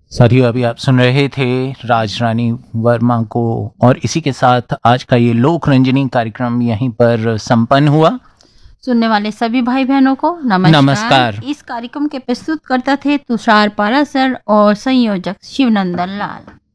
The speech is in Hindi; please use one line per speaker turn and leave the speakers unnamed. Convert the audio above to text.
साथियों, अभी आप सुन रहे थे राजरानी वर्मा को, और इसी के साथ आज का ये लोक रंजनी कार्यक्रम यहीं पर संपन्न हुआ।
सुनने वाले सभी भाई बहनों को नमस्कार।
नमस्कार।
इस कार्यक्रम के प्रस्तुत करता थे तुषार पारासर और संयोजक शिवनंदन लाल।